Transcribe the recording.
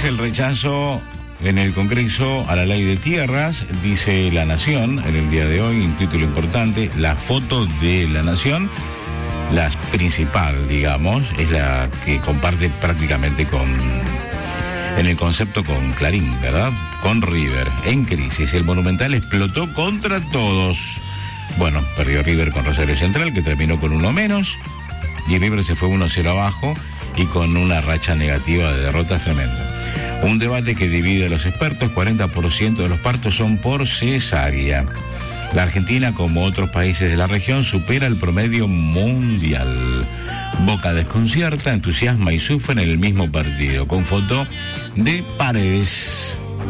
Crece el rechazo en el Congreso a la ley de tierras, dice La Nación en el día de hoy, un título importante. La foto de La Nación, la principal, digamos, es la que comparte prácticamente en el concepto con Clarín, ¿verdad? Con River, en crisis. El Monumental explotó contra todos. Bueno, perdió River con Rosario Central, que terminó con uno menos, y River se fue 1-0 abajo y con una racha negativa de derrotas tremenda. Un debate que divide a los expertos. 40% de los partos son por cesárea. La Argentina, como otros países de la región, supera el promedio mundial. Boca desconcierta, entusiasma y sufre en el mismo partido, con foto de Paredes.